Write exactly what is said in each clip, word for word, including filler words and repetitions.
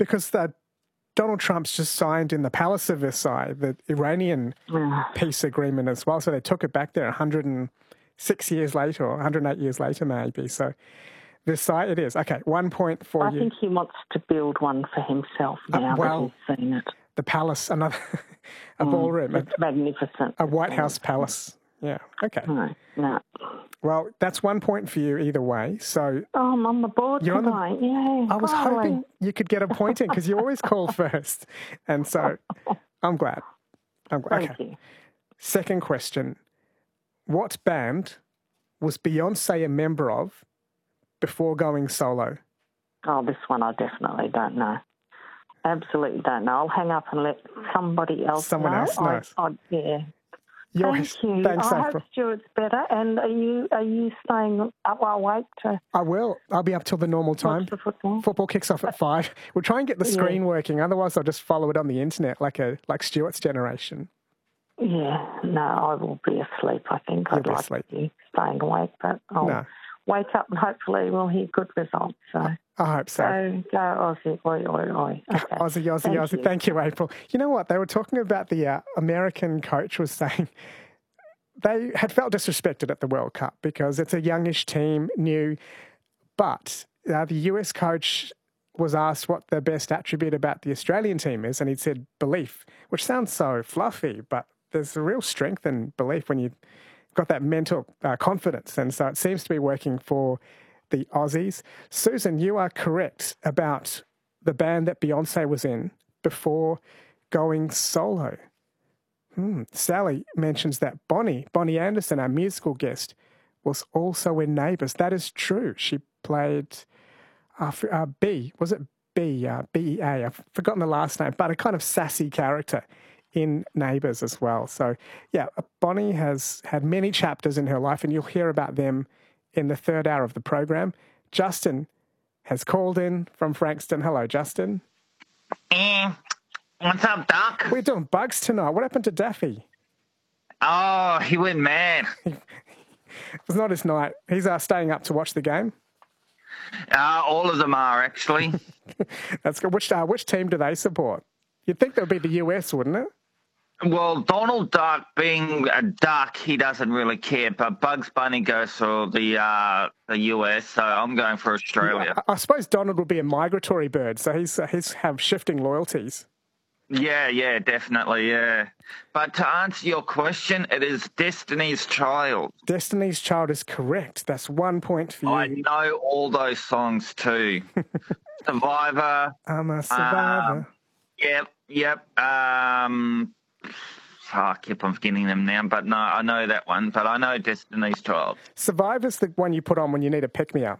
because the, Donald Trump's just signed in the Palace of Versailles the Iranian peace agreement as well. So they took it back there one hundred six years later, or one hundred eight years later maybe. So Versailles it is. Okay, one point for I you. I think he wants to build one for himself now uh, well, that he's seen it. The palace, another a mm, ballroom. It's a, magnificent. A White House palace. Yeah, okay. No, no. Well, that's one point for you either way. So oh, I'm on the board you're tonight. On the, Yay. I was finally. hoping you could get a point in because you always call first. And so I'm glad. I'm glad. Thank okay. you. Second question. What band was Beyonce a member of before going solo? Oh, this one I definitely don't know. Absolutely don't know. I'll hang up and let somebody else Someone know. Someone else knows. I, I, yeah. You're, Thank you. Thanks, I April. hope Stuart's better. And are you are you staying up awake to? I will. I'll be up till the normal time. Watch the football. Football kicks off at five. We'll try and get the screen yeah. working. Otherwise, I'll just follow it on the internet like a like Stuart's generation. Yeah. No, I will be asleep. I think You'll I'd be like asleep. to be staying awake, but I'll no. wake up and hopefully we'll hear good results. So. I hope so. Go, go Aussie, oi, oi, oi. Okay. Aussie, Aussie, Thank Aussie. You. Thank you, April. You know what? They were talking about the uh, American coach was saying they had felt disrespected at the World Cup because it's a youngish team, new. But uh, the U S coach was asked what the best attribute about the Australian team is, and he said belief, which sounds so fluffy, but there's a real strength in belief when you've got that mental uh, confidence. And so it seems to be working for the Aussies. Susan, you are correct about the band that Beyonce was in before going solo. Hmm. Sally mentions that Bonnie, Bonnie Anderson, our musical guest, was also in Neighbours. That is true. She played uh, uh, B, was it B, uh, B E A? I've forgotten the last name, but a kind of sassy character in Neighbours as well. So, yeah, Bonnie has had many chapters in her life, and you'll hear about them in the third hour of the program. Justin has called in from Frankston. Hello, Justin. Eh, what's up, Doc? We're doing bugs tonight. What happened to Daffy? Oh, he went mad. It's not his night. He's uh, staying up to watch the game. Uh, all of them are, actually. That's good. Which, uh, which team do they support? You'd think that would be the U S, wouldn't it? Well, Donald Duck, being a duck, he doesn't really care. But Bugs Bunny goes for the uh, the U S, so I'm going for Australia. I, I suppose Donald would be a migratory bird, so he's uh, he's have shifting loyalties. Yeah, yeah, definitely, yeah. But to answer your question, it is Destiny's Child. Destiny's Child is correct. That's one point for you. I know all those songs too. Survivor. I'm a survivor. Um, yep, yep. Um... Oh, I keep on forgetting them now, but no, I know that one. But I know Destiny's Child. Survivor's the one you put on when you need a pick-me-up.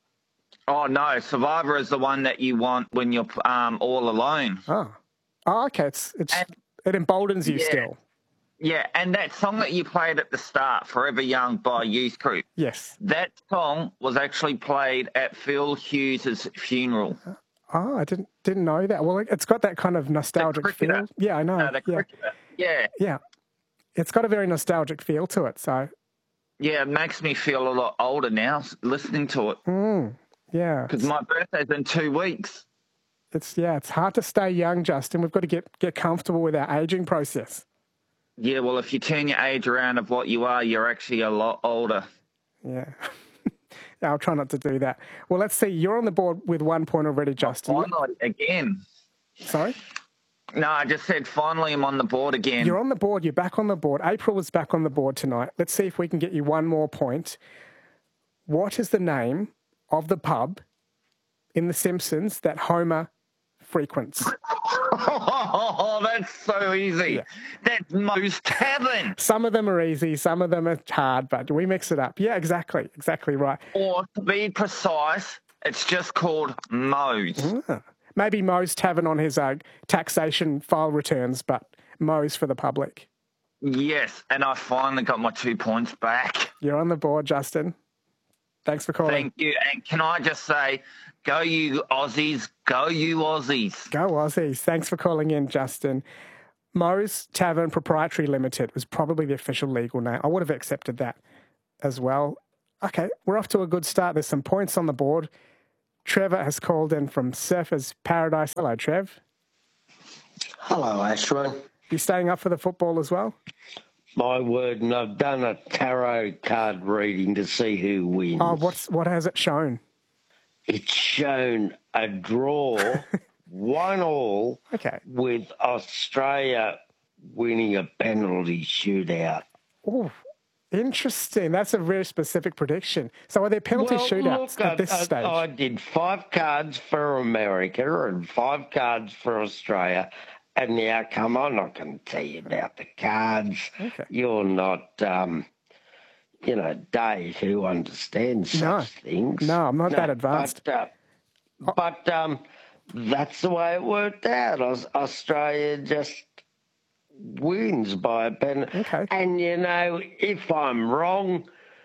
Oh, no, Survivor is the one that you want when you're um, all alone. Oh, oh okay. It's it's and, it emboldens you yeah, still. Yeah, and that song that you played at the start, Forever Young by Youth Group. Yes. That song was actually played at Phil Hughes' funeral. Oh, I didn't didn't know that. Well, it's got that kind of nostalgic feel. Yeah, I know. No, the yeah. yeah. Yeah. It's got a very nostalgic feel to it, so. Yeah, it makes me feel a lot older now listening to it. Mm, yeah. Because my birthday's in two weeks. It's yeah, it's hard to stay young, Justin. We've got to get, get comfortable with our aging process. Yeah, well, if you turn your age around of what you are, you're actually a lot older. Yeah. Yeah, I'll try not to do that. Well, let's see. You're on the board with one point already, Justin. Finally, again. Sorry? No, I just said finally I'm on the board again. You're on the board. You're back on the board. April is back on the board tonight. Let's see if we can get you one more point. What is the name of the pub in The Simpsons that Homer frequents? Oh, that's so easy. Yeah. That's Moe's Tavern. Some of them are easy, some of them are hard, but we mix it up. Yeah, exactly. Exactly right. Or to be precise, it's just called Moe's. Ah. Maybe Moe's Tavern on his uh, taxation file returns, but Moe's for the public. Yes, and I finally got my two points back. You're on the board, Justin. Thanks for calling. Thank you. And can I just say, go you Aussies, go you Aussies. Go Aussies. Thanks for calling in, Justin. Moe's Tavern Proprietary Limited was probably the official legal name. I would have accepted that as well. Okay, we're off to a good start. There's some points on the board. Trevor has called in from Surfers Paradise. Hello, Trev. Hello, Ashwin. You staying up for the football as well? My word, and I've done a tarot card reading to see who wins. Oh, what's what has it shown? It's shown a draw, one all, Okay. with Australia winning a penalty shootout. Oh, interesting. That's a very specific prediction. So are there penalty well, shootouts look, at this I, stage? I, I did five cards for America and five cards for Australia. And the outcome, I'm not going to tell you about the cards. Okay. You're not, um, you know, Dave, who understands such No. things. No, I'm not No, that advanced. But, uh, but um, that's the way it worked out. Aus- Australia just wins by a pen. Okay. And, you know, if I'm wrong,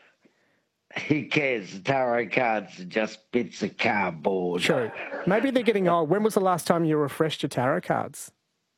who cares? The tarot cards are just bits of cardboard. True. Maybe they're getting old. When was the last time you refreshed your tarot cards?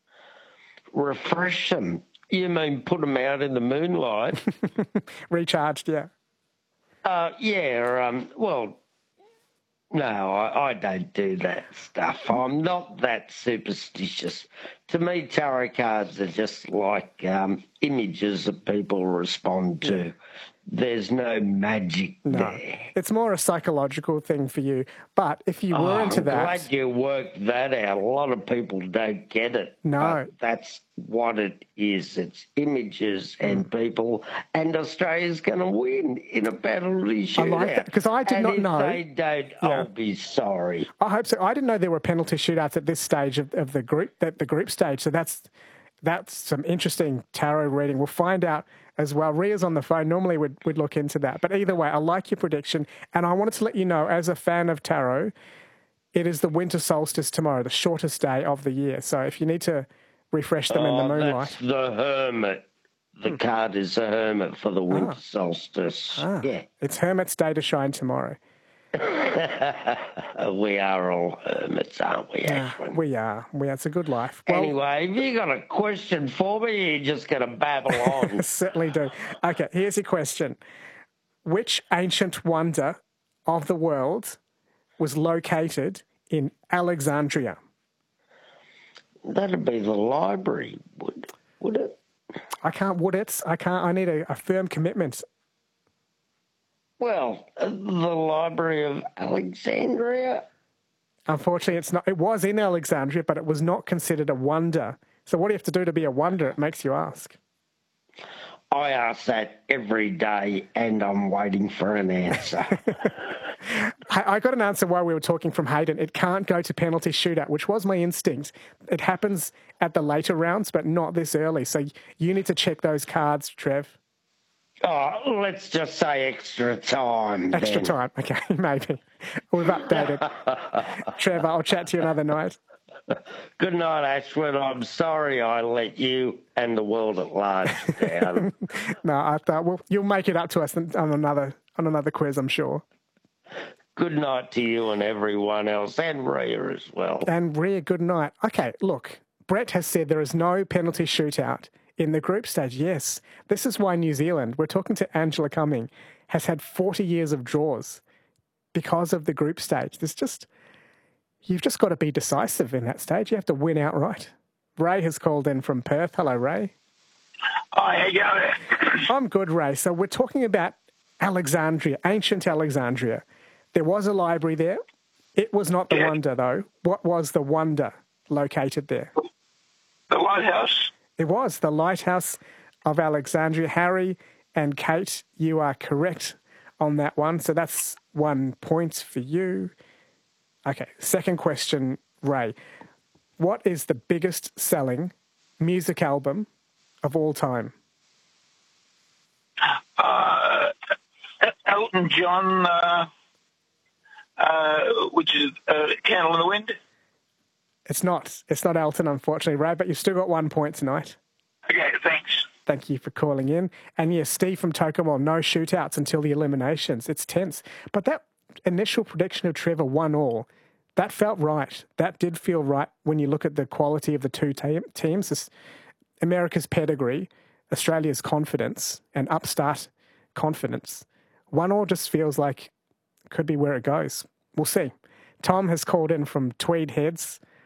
Refresh them. You mean put them out in the moonlight? Recharged, yeah. Uh, yeah, um, well, no, I, I don't do that stuff. I'm not that superstitious. To me, tarot cards are just like um, images that people respond to. There's no magic No. there. It's more a psychological thing for you. But if you were Oh, into I'm that... glad you worked that out. A lot of people don't get it. No. But that's what it is. It's images and people. And Australia's going to win in a penalty shootout. I like that, because I did and not if know... they don't, Yeah. I'll be sorry. I hope so. I didn't know there were penalty shootouts at this stage of, of the group, that the group stage. So that's that's some interesting tarot reading. We'll find out as well. Ria's on the phone. Normally we'd, we'd look into that. But either way, I like your prediction. And I wanted to let you know, as a fan of tarot, it is the winter solstice tomorrow, the shortest day of the year. So if you need to refresh them oh, in the moonlight. That's the hermit. The Hmm. card is the hermit for the winter Ah. solstice. Ah, Yeah. It's Hermit's Day to shine tomorrow. We are all hermits, aren't we, Yeah, Ashwin? we are. We, it's a good life. Well, Anyway, have you got a question for me? You're just going to babble on. certainly do. Okay, here's your question. Which ancient wonder of the world was located in Alexandria? That'd be the library, would would it? I can't, would it? I can't, I need a, a firm commitment. Well, uh, the Library of Alexandria. Unfortunately, it's not. It was in Alexandria, but it was not considered a wonder. So what do you have to do to be a wonder? It makes you ask. I ask that every day, and I'm waiting for an answer. I I got an answer while we were talking from Hayden. It can't go to penalty shootout, which was my instinct. It happens at the later rounds, but not this early. So you need to check those cards, Trev. Oh, let's just say extra time. Extra then. time. Okay, maybe. We've updated. Trevor, I'll chat to you another night. Good night, Ashwin. I'm sorry I let you and the world at large down. No, I thought, well, you'll make it up to us on another on another quiz, I'm sure. Good night to you and everyone else, and Rhea as well. And Rhea, good night. Okay, look, Brett has said there is no penalty shootout in the group stage. Yes, this is why New Zealand, we're talking to Angela Cumming, has had forty years of draws because of the group stage. There's just, you've just got to be decisive in that stage. You have to win outright. Ray has called in from Perth. Hello, Ray. Hi, how you going? I'm good, Ray. So we're talking about Alexandria, ancient Alexandria. There was a library there. It was not the Yeah. wonder, though. What was the wonder located there? The lighthouse. It was the Lighthouse of Alexandria. Harry and Kate, you are correct on that one. So that's one point for you. Okay, second question, Ray. What is the biggest selling music album of all time? Uh, Elton John, uh, uh, which is uh, Candle in the Wind. It's not. It's not Elton, unfortunately, Ray, but you've still got one point tonight. Okay, thanks. Thank you for calling in. And yes, Steve from Tokyo, no shootouts until the eliminations. It's tense. But that initial prediction of Trevor one all, that felt right. That did feel right when you look at the quality of the two te- teams. This, America's pedigree, Australia's confidence, and upstart confidence. One all just feels like could be where it goes. We'll see. Tom has called in from Tweed Heads.